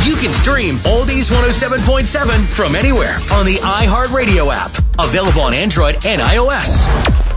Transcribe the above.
You can stream Oldies 107.7 from anywhere on the iHeartRadio app. Available on Android and iOS.